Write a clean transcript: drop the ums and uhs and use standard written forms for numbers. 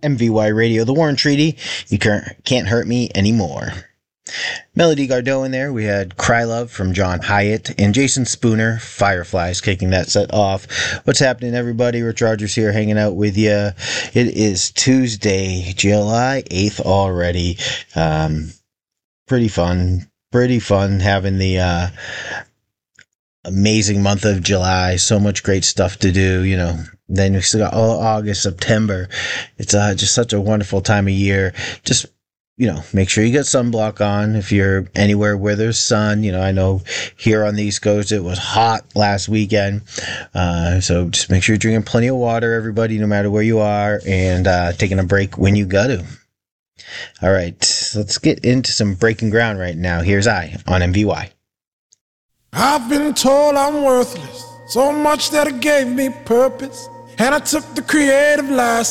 MVY Radio, The Warren Treaty. You can't hurt me anymore. Melody Gardot in there. We had Cry Love from John Hyatt and Jason Spooner, Fireflies, kicking that set off. What's happening, everybody? Rich Rogers here hanging out with you. It is Tuesday, July 8th already. Pretty fun having the amazing month of July. So much great stuff to do, you know. Then we still got all August, September. It's just such a wonderful time of year. Just, you know, make sure you get sunblock on if you're anywhere where there's sun. You know, I know here on the East Coast it was hot last weekend. So just make sure you're drinking plenty of water, everybody, no matter where you are, and taking a break when you got to. All right, let's get into some breaking ground right now. Here's I on MVY. I've been told I'm worthless, so much that it gave me purpose, and I took the creative license.